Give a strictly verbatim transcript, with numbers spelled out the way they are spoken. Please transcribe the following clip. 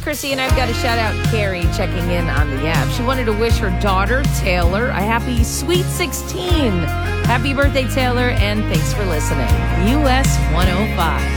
Chrissy, and I've got to shout out Carrie checking in on the app. She wanted to wish her daughter, Taylor, a happy sweet sixteen. Happy birthday, Taylor, and thanks for listening. U S one oh five.